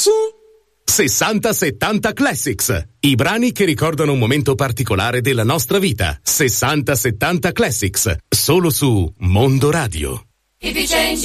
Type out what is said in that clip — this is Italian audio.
Classics. 60-70 Classics. I brani che ricordano un momento particolare della nostra vita. 60-70 Classics. Solo su Mondo Radio.